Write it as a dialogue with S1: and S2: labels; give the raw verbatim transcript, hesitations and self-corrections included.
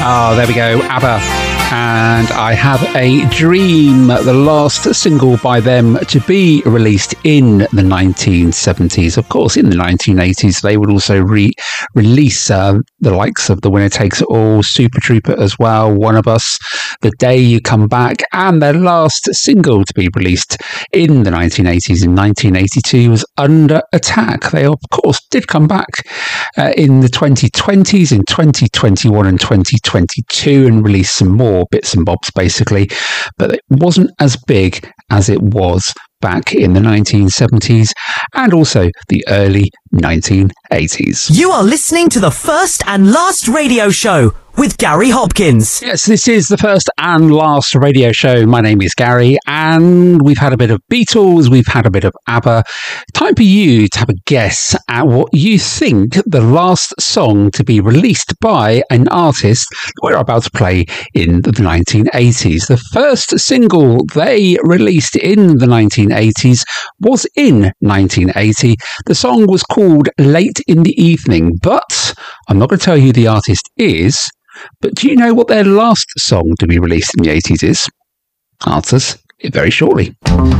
S1: Oh, there we go, ABBA. And I Have a Dream, the last single by them to be released in the nineteen seventies. Of course, in the nineteen eighties, they would also re- release uh, the likes of The Winner Takes It All, Super Trooper as well, One of Us, The Day You Come Back, and their last single to be released in the nineteen eighties, in nineteen eighty-two, was Under Attack. They, of course, did come back uh, in the twenty twenties, in twenty twenty-one and twenty twenty-two, and release some more bits and bobs, basically, but it wasn't as big as it was back in the nineteen seventies and also the early nineteen eighties.
S2: You are listening to the First and Last Radio Show with Gary Hopkins.
S1: Yes, this is the First and Last Radio Show. My name is Gary, and we've had a bit of Beatles, we've had a bit of ABBA. Time for you to have a guess at what you think the last song to be released by an artist we're about to play in the nineteen eighties. The first single they released in the nineteen eighties was in nineteen eighty. The song was called Late in the Evening, but I'm not going to tell you who the artist is. But do you know what their last song to be released in the eighties is? Answers very shortly.